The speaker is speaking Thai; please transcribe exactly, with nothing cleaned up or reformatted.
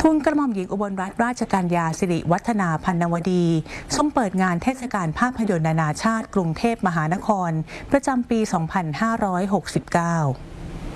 ทุนกระหม่อมหญิงอุบลรัตนราชกัญญาสิริวัฒนาพันนวดีทรงเปิดงานเทศกาลภาพยนตร์นานาชาติกรุงเทพมหานครประจำปี สองพันห้าร้อยหกสิบเก้า